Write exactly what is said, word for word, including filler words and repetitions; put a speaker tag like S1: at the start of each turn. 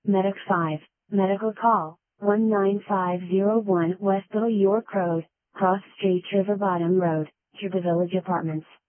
S1: Medic five, medical call, one nine five zero one West Little York Road, Cross Street River Bottom Road, to the Village Apartments.